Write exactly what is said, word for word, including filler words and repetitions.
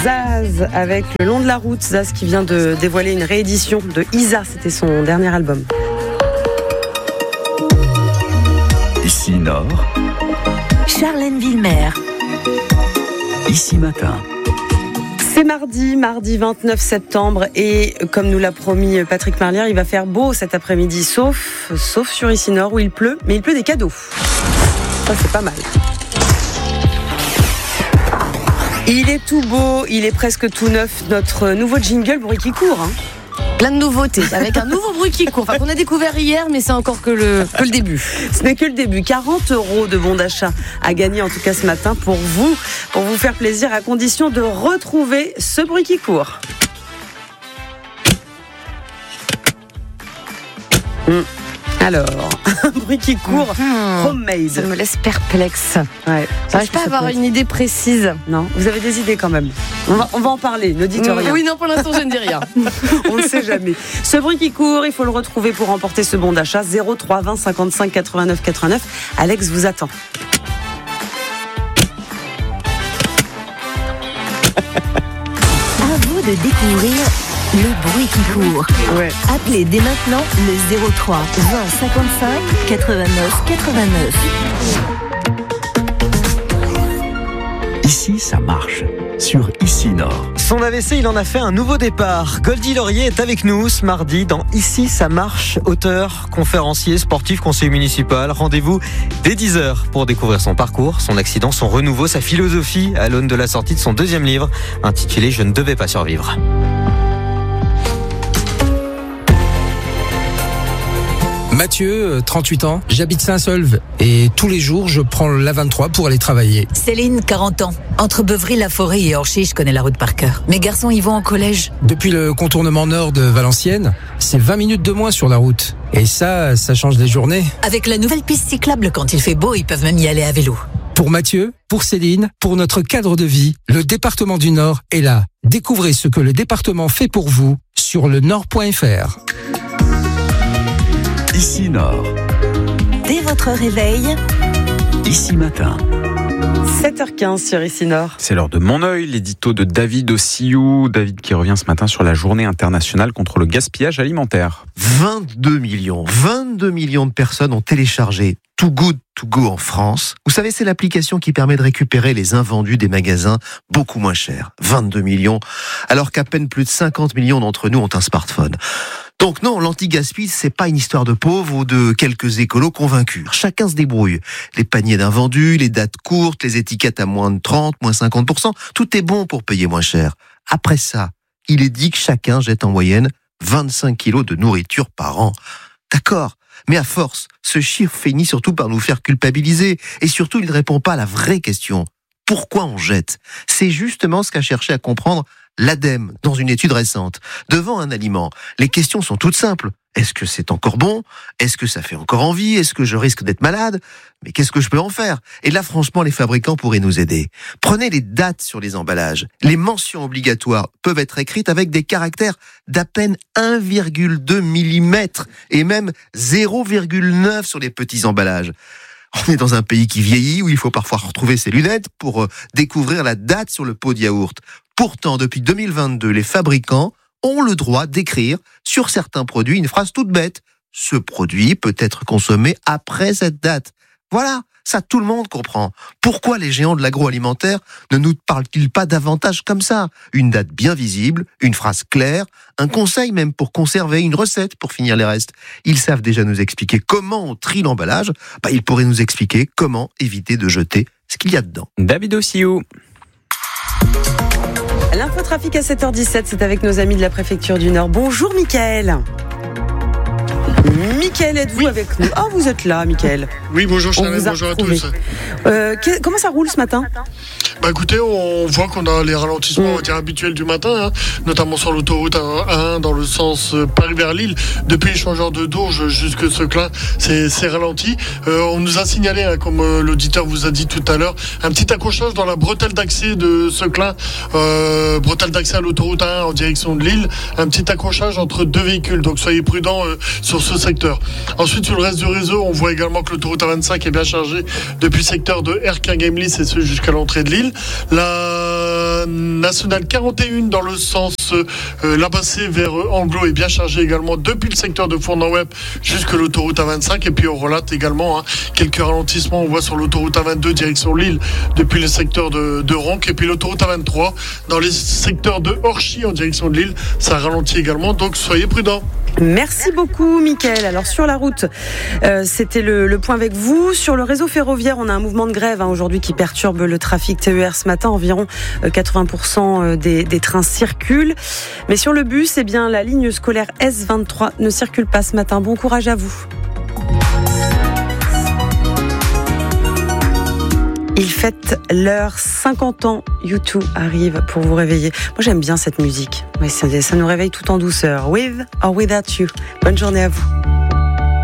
Zaz avec Le long de la route. Zaz qui vient de dévoiler une réédition de Isa, c'était son dernier album. Ici Nord, Charlène Villemer. Ici Matin. C'est mardi, mardi vingt-neuf septembre et comme nous l'a promis Patrick Marlière, il va faire beau cet après-midi, sauf, sauf sur Ici Nord où il pleut, mais il pleut des cadeaux. Ça c'est pas mal. Il est tout beau, il est presque tout neuf, notre nouveau jingle bruit qui court. Hein. Plein de nouveautés, avec un nouveau bruit qui court, enfin qu'on a découvert hier, mais c'est encore que le, que le début. Ce n'est que le début. quarante euros de bons d'achat à gagner en tout cas ce matin pour vous, pour vous faire plaisir à condition de retrouver ce bruit qui court. Mmh. Alors, un bruit qui court, mmh. homemade. Ça me laisse perplexe. Ouais. J'arrive pas à avoir une idée précise. Non, vous avez des idées quand même. On va, on va en parler, ne dites rien. Oui, non, pour l'instant, je ne dis rien. On ne sait jamais. Ce bruit qui court, il faut le retrouver pour remporter ce bon d'achat. zéro trois vingt cinquante-cinq quatre-vingt-neuf quatre-vingt-neuf. Alex vous attend. À vous de découvrir le bruit qui court. Ouais. Appelez dès maintenant le zéro trois vingt cinquante-cinq quatre-vingt-neuf quatre-vingt-neuf. Ici, ça marche. Sur Ici Nord. Son A V C, il en a fait un nouveau départ. Goldie Laurier est avec nous ce mardi dans Ici, ça marche. Auteur, conférencier, sportif, conseiller municipal. Rendez-vous dès dix heures pour découvrir son parcours, son accident, son renouveau, sa philosophie à l'aune de la sortie de son deuxième livre intitulé « Je ne devais pas survivre ». Mathieu, trente-huit ans, j'habite Saint-Saulve et tous les jours je prends l'A vingt-trois pour aller travailler. Céline, quarante ans. Entre Beuvry-la-Forêt et Orchy, je connais la route par cœur. Mes garçons y vont en collège. Depuis le contournement nord de Valenciennes, c'est vingt minutes de moins sur la route. Et ça, ça change les journées. Avec la nouvelle piste cyclable, quand il fait beau, ils peuvent même y aller à vélo. Pour Mathieu, pour Céline, pour notre cadre de vie, le département du Nord est là. Découvrez ce que le département fait pour vous sur le nord point f r. Ici Nord. Dès votre réveil, Ici Matin. sept heures quinze sur Ici Nord. C'est l'heure de Mon œil, l'édito de David Ossiou. David qui revient ce matin sur la journée internationale contre le gaspillage alimentaire. vingt-deux millions, vingt-deux millions de personnes ont téléchargé Too Good To Go en France. Vous savez, c'est l'application qui permet de récupérer les invendus des magasins beaucoup moins chers. vingt-deux millions, alors qu'à peine plus de cinquante millions d'entre nous ont un smartphone. Donc non, l'anti-gaspi, c'est pas une histoire de pauvres ou de quelques écolos convaincus. Chacun se débrouille. Les paniers d'invendus, les dates courtes, les étiquettes à moins de trente, moins cinquante pour cent, tout est bon pour payer moins cher. Après ça, il est dit que chacun jette en moyenne vingt-cinq kilos de nourriture par an. D'accord, mais à force, ce chiffre finit surtout par nous faire culpabiliser. Et surtout, il ne répond pas à la vraie question. Pourquoi on jette ? C'est justement ce qu'a cherché à comprendre l'ADEME dans une étude récente. Devant un aliment, les questions sont toutes simples. Est-ce que c'est encore bon ? Est-ce que ça fait encore envie ? Est-ce que je risque d'être malade ? Mais qu'est-ce que je peux en faire ? Et là, franchement, les fabricants pourraient nous aider. Prenez les dates sur les emballages. Les mentions obligatoires peuvent être écrites avec des caractères d'à peine un virgule deux millimètres et même zéro virgule neuf sur les petits emballages. On est dans un pays qui vieillit, où il faut parfois retrouver ses lunettes pour euh, découvrir la date sur le pot de yaourt. Pourtant, depuis deux mille vingt-deux, les fabricants ont le droit d'écrire sur certains produits une phrase toute bête. Ce produit peut être consommé après cette date. Voilà, ça tout le monde comprend. Pourquoi les géants de l'agroalimentaire ne nous parlent-ils pas davantage comme ça ? Une date bien visible, une phrase claire, un conseil même pour conserver, une recette pour finir les restes. Ils savent déjà nous expliquer comment on trie l'emballage. Bah, ils pourraient nous expliquer comment éviter de jeter ce qu'il y a dedans. David Ossiou. L'infotrafic à sept heures dix-sept, c'est avec nos amis de la préfecture du Nord. Bonjour Mickaël. Mickaël, êtes-vous oui. avec nous ? Ah, oh, vous êtes là, Mickaël. Oui, bonjour Charlène, bonjour à tous. Euh, que, comment ça roule ce matin ? Bah écoutez, on voit qu'on a les ralentissements mmh. on va dire, habituels du matin, hein, notamment sur l'autoroute A un dans le sens Paris vers Lille. Depuis l'échangeur de Dourges jusque Seclin, c'est, c'est ralenti. Euh, on nous a signalé, hein, comme euh, l'auditeur vous a dit tout à l'heure, un petit accrochage dans la bretelle d'accès de Seclin, euh, bretelle d'accès à l'autoroute A un en direction de Lille. Un petit accrochage entre deux véhicules, donc soyez prudents euh, sur ce ce secteur. Ensuite, sur le reste du réseau, on voit également que l'autoroute A vingt-cinq est bien chargée depuis le secteur de Erquin-Gemlis et ce jusqu'à l'entrée de Lille. La nationale quarante et un dans le sens euh, Labassé vers euh, Anglo est bien chargée également depuis le secteur de Fournan-Web jusqu'à l'autoroute A vingt-cinq. Et puis on relate également hein, quelques ralentissements. On voit sur l'autoroute A vingt-deux direction Lille depuis le secteur de, de Ronc. Et puis l'autoroute A vingt-trois dans les secteurs de Orchy en direction de Lille. Ça ralentit également, donc soyez prudents. Merci beaucoup, Mickaël. Alors, sur la route, euh, c'était le, le point avec vous. Sur le réseau ferroviaire, on a un mouvement de grève hein, aujourd'hui qui perturbe le trafic T E R ce matin. Environ quatre-vingts pour cent des, des trains circulent. Mais sur le bus, eh bien, la ligne scolaire S vingt-trois ne circule pas ce matin. Bon courage à vous. Il fête l'heure, cinquante ans, U deux arrive pour vous réveiller. Moi j'aime bien cette musique, ouais, ça, ça nous réveille tout en douceur. With or without you. Bonne journée à vous.